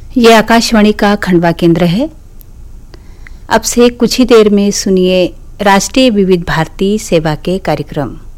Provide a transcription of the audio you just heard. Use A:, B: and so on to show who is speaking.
A: ये आकाशवाणी का खंडवा केंद्र है। अब से कुछ ही देर में सुनिए राष्ट्रीय विविध भारती सेवा के कार्यक्रम।